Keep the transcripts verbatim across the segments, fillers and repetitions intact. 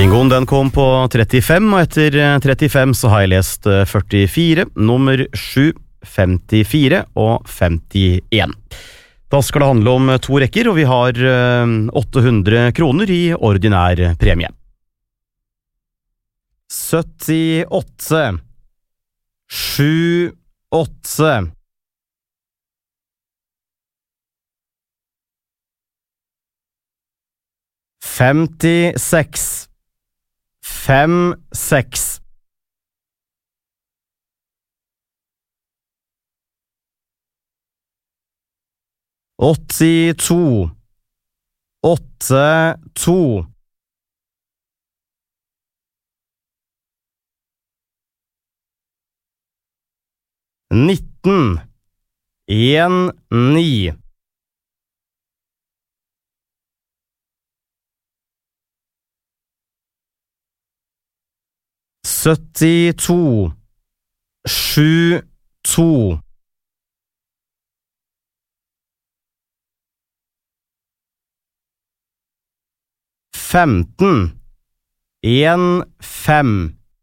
Bingoen den kom på trettifem, og etter trettifem så har jeg lest førtifire, nummer sju, femtifire og femtien. Da skal det handle om to rekker, og vi har åtte hundre kroner i ordinær premie. syttiåtte, sju, åtte. femtiseks, fem, seks. åttito, åtte, to. nitten, en, ni. syttito, sju, to. femten, en, fem.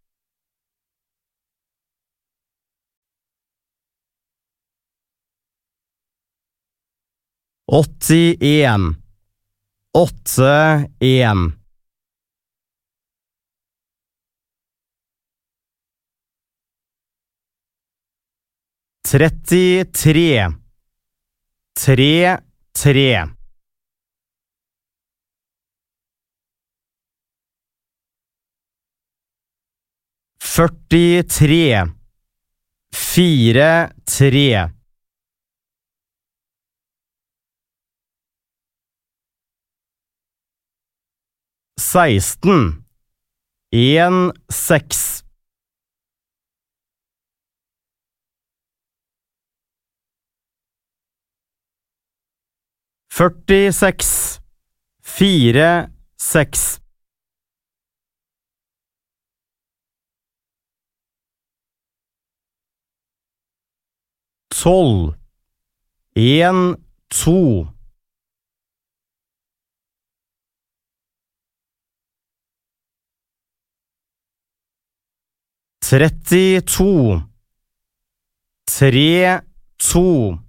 åttien, åtte, en. trettitre, tre, tre. førtitre, fire, tre. seksten, en, seks. førtiseks, fire, seks. tolv, en, to. trettito, tre, to.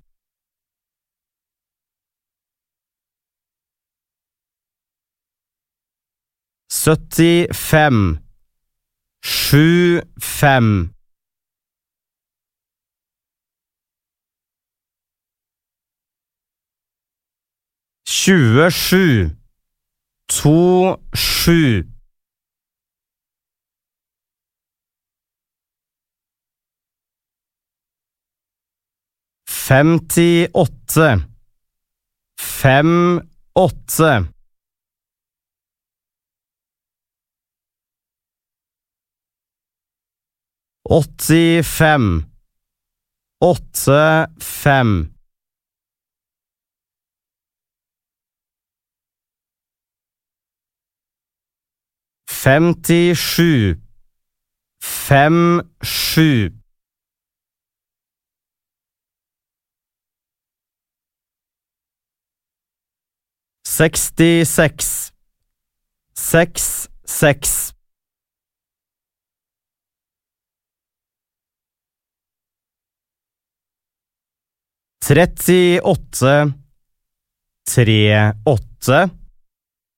syttifem, sju, fem. tjuesju, to, sju. femtiåtte, fem, åtte. åttifem, åtte, fem. femtisju, fem, sju. sekstiseks, seks, seks. trettiåtte, tre, åtte.